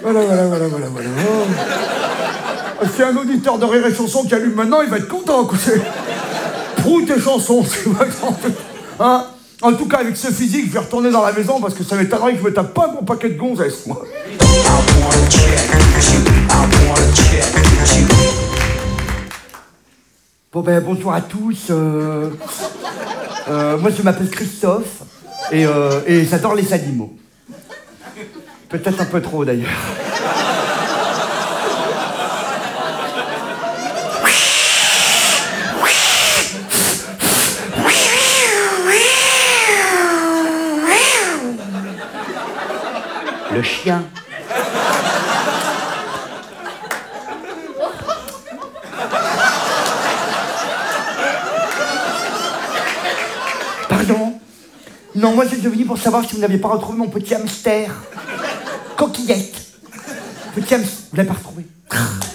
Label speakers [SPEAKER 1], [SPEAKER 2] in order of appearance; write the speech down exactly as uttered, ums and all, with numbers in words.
[SPEAKER 1] Voilà, voilà, voilà, voilà, voilà. S'il y a un auditeur de Rire et Chanson qui allume maintenant, il va être content, écoutez. Prout et chansons, c'est pas grave. Hein? En tout cas, avec ce physique, je vais retourner dans la maison parce que ça m'étonnerait que je me tape pas mon paquet de gonzesses, moi. Bon ben, bonjour à tous. Euh... Euh, moi, je m'appelle Christophe et, euh, et j'adore les animaux. Peut-être un peu trop, d'ailleurs. Le chien. Pardon? Non, moi j'étais venu pour savoir si vous n'aviez pas retrouvé mon petit hamster. Coquillette. Petit hamster. Vous l'avez pas retrouvé?